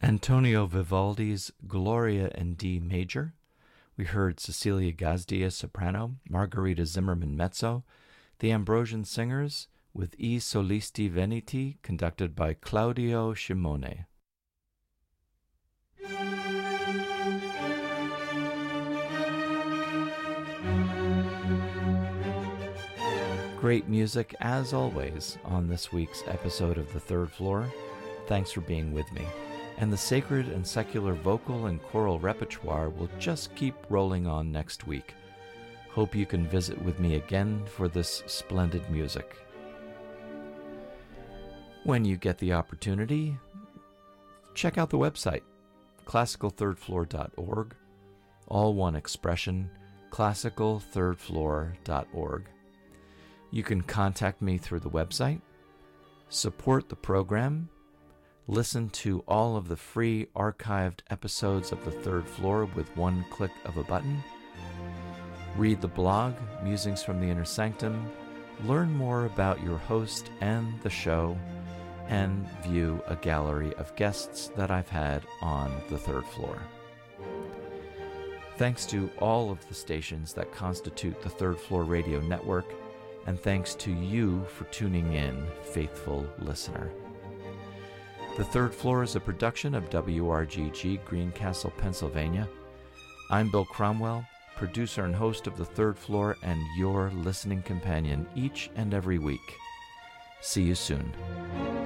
Antonio Vivaldi's Gloria in D major. We heard Cecilia Gazdia soprano, Margarita Zimmerman mezzo, the Ambrosian Singers with I Solisti Veneti, conducted by Claudio Scimone. Great music, as always, on this week's episode of The Third Floor. Thanks for being with me. And the sacred and secular vocal and choral repertoire will just keep rolling on next week. Hope you can visit with me again for this splendid music. When you get the opportunity, check out the website, classicalthirdfloor.org, all one expression, classicalthirdfloor.org. You can contact me through the website, support the program, listen to all of the free archived episodes of The Third Floor with one click of a button, read the blog, Musings from the Inner Sanctum, learn more about your host and the show, and view a gallery of guests that I've had on The Third Floor. Thanks to all of the stations that constitute the Third Floor Radio Network, and thanks to you for tuning in, faithful listener. The Third Floor is a production of WRGG, Greencastle, Pennsylvania. I'm Bill Cromwell, producer and host of The Third Floor and your listening companion each and every week. See you soon.